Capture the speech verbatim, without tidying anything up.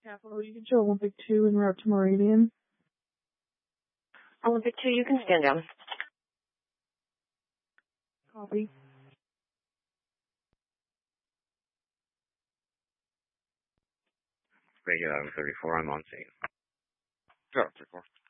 Capital, you can show Olympic two en route to Moravian. Olympic two, you can stand down. Copy. Regular thirty-four, I'm on scene. Yeah, thirty-four.